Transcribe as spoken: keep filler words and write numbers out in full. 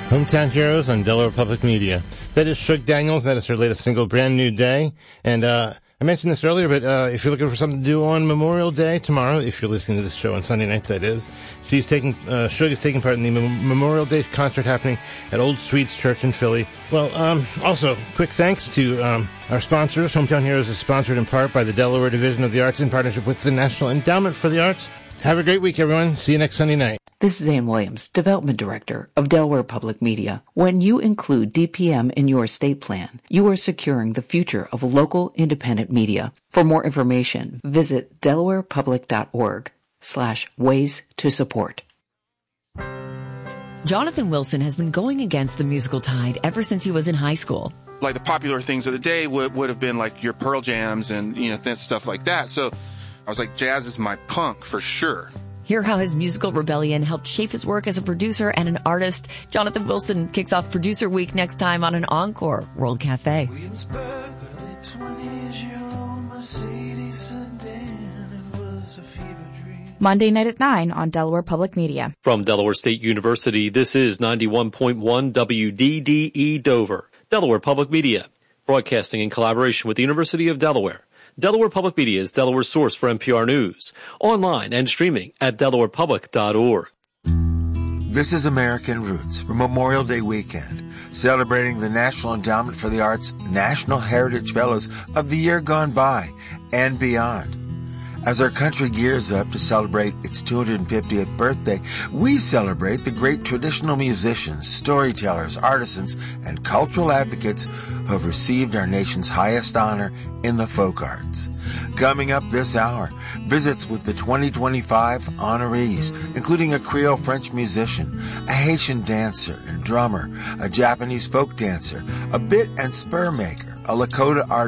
Hometown Heroes on Delaware Public Media. That is Shug Daniels. That is her latest single, Brand New Day. And uh I mentioned this earlier, but uh if you're looking for something to do on Memorial Day tomorrow, if you're listening to this show on Sunday night, that is, she's taking uh Shug is taking part in the Mem- Memorial Day concert happening at Old Sweets Church in Philly. Well, um also, quick thanks to um our sponsors. Hometown Heroes is sponsored in part by the Delaware Division of the Arts in partnership with the National Endowment for the Arts. Have a great week, everyone. See you next Sunday night. This is Ann Williams, Development Director of Delaware Public Media. When you include D P M in your estate plan, you are securing the future of local independent media. For more information, visit delawarepublic.org slash ways to support. Jonathan Wilson has been going against the musical tide ever since he was in high school. Like the popular things of the day would, would have been like your Pearl Jams and, you know, th- stuff like that. So I was like, jazz is my punk for sure. Hear how his musical rebellion helped shape his work as a producer and an artist. Jonathan Wilson kicks off Producer Week next time on an Encore World Cafe. Monday night at nine on Delaware Public Media. From Delaware State University, this is ninety-one point one W D D E Dover, Delaware Public Media, broadcasting in collaboration with the University of Delaware. Delaware Public Media is Delaware's source for N P R News, online and streaming at delaware public dot org. This is American Roots for Memorial Day weekend, celebrating the National Endowment for the Arts National Heritage Fellows of the year gone by and beyond. As our country gears up to celebrate its two hundred fiftieth birthday, we celebrate the great traditional musicians, storytellers, artisans, and cultural advocates who have received our nation's highest honor in the folk arts. Coming up this hour, visits with the twenty twenty-five honorees, including a Creole French musician, a Haitian dancer and drummer, a Japanese folk dancer, a bit and spur maker, a Lakota artist,